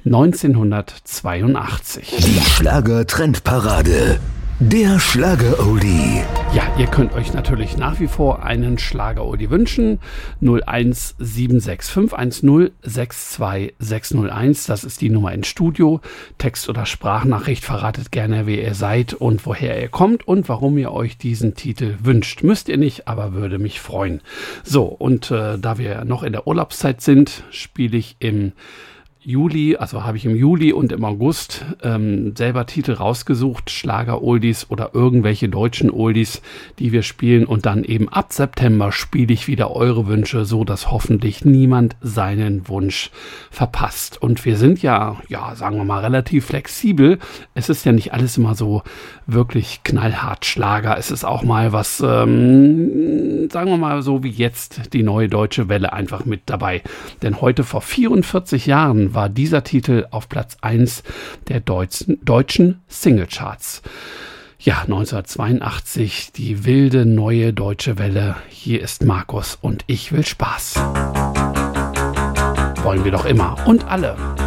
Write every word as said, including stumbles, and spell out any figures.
neunzehnhundertzweiundachtzig. Die Schlager-Trendparade. Der Schlager-Oldie. Ja, ihr könnt euch natürlich nach wie vor einen Schlager-Oldie wünschen. null eins sieben sechs fünf eins null sechs zwei sechs null eins, das ist die Nummer ins Studio. Text- oder Sprachnachricht, verratet gerne, wer ihr seid und woher ihr kommt und warum ihr euch diesen Titel wünscht. Müsst ihr nicht, aber würde mich freuen. So, und äh, da wir noch in der Urlaubszeit sind, spiele ich im Juli, also habe ich im Juli und im August ähm, selber Titel rausgesucht, Schlager-Oldies oder irgendwelche deutschen Oldies, die wir spielen, und dann eben ab September spiele ich wieder eure Wünsche, so dass hoffentlich niemand seinen Wunsch verpasst. Und wir sind ja, ja, sagen wir mal, relativ flexibel. Es ist ja nicht alles immer so wirklich knallhart Schlager. Es ist auch mal was, ähm, sagen wir mal so wie jetzt, die neue deutsche Welle einfach mit dabei. Denn heute vor vierundvierzig Jahren war dieser Titel auf Platz eins der deutschen, deutschen Singlecharts. Ja, neunzehnhundertzweiundachtzig, die wilde neue deutsche Welle. Hier ist Markus und ich will Spaß. Wollen wir doch immer und alle.